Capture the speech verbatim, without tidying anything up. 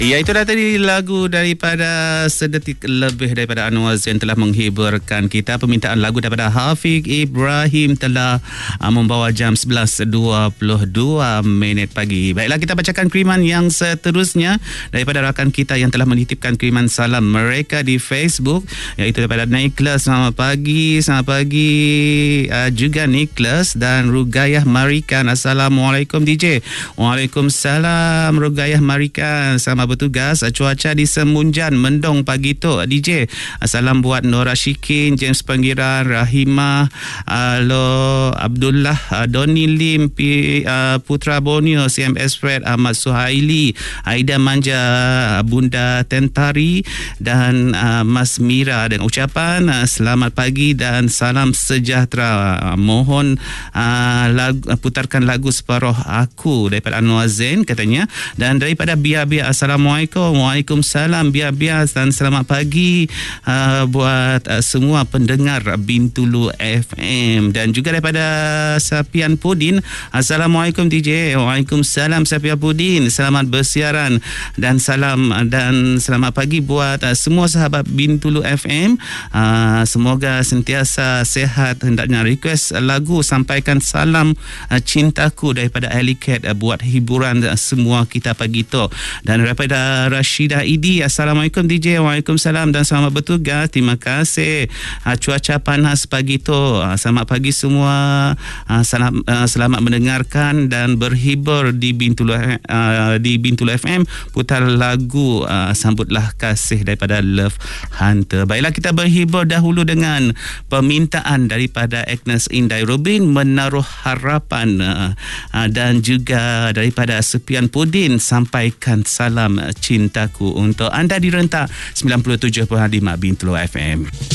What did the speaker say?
Ya, itulah tadi lagu daripada sedetik lebih daripada Anwar Zain telah menghiburkan kita. Permintaan lagu daripada Hafiq Ibrahim telah uh, membawa jam sebelas dua puluh dua minit pagi. Baiklah, kita bacakan kiriman yang seterusnya daripada rakan kita yang telah menitipkan kiriman salam mereka di Facebook, iaitu daripada Nicholas. Selamat pagi, selamat pagi uh, juga Nicholas dan Rugayah Marikan. Assalamualaikum D J. Waalaikumsalam Rugayah Marikan. Selamat bertugas. Cuaca di Semunjan mendung pagi tu D J. Salam buat Nora Syikin, James Panggiran, Rahimah, Alo Abdullah, Doni Lim, P, uh, Putra Borneo, C M S Fred, Ahmad Suhaili, Aida Manja, Bunda Tentari dan uh, Mas Mira, dan ucapan uh, selamat pagi dan salam sejahtera. Uh, mohon uh, lagu, putarkan lagu Separuh Aku daripada Anwar Zain katanya, dan daripada Biar-Biar. Assalamualaikum. Waalaikumsalam Biar-Biar, dan selamat pagi uh, buat uh, semua pendengar Bintulu F M, dan juga daripada Sapian Pudin. Assalamualaikum D J. Waalaikumsalam Sapian Pudin. Selamat bersiaran dan salam dan selamat pagi buat uh, semua sahabat Bintulu F M. Uh, semoga sentiasa sehat. Hendaknya request lagu Sampaikan Salam uh, Cintaku daripada Alley Cat uh, buat hiburan uh, semua kita pagi tu. Dan daripada Rashidah Idi. Assalamualaikum D J. Waalaikumsalam dan selamat bertugas. Terima kasih. Uh, cuaca panas pagi tu. Uh, selamat pagi semua. Uh, selamat, uh, selamat mendengarkan dan berhibur di Bintulu uh, di Bintulu F M. Putar lagu uh, Sambutlah Kasih daripada Love Hunter. Baiklah, kita berhibur dahulu dengan permintaan daripada Agnes Indai Rubin, Menaruh Harapan, uh, uh, dan juga daripada Sepian Pudin, Sampaikan Salam Cintaku untuk anda di rentak sembilan puluh tujuh perpuluhan lima Bintulu F M.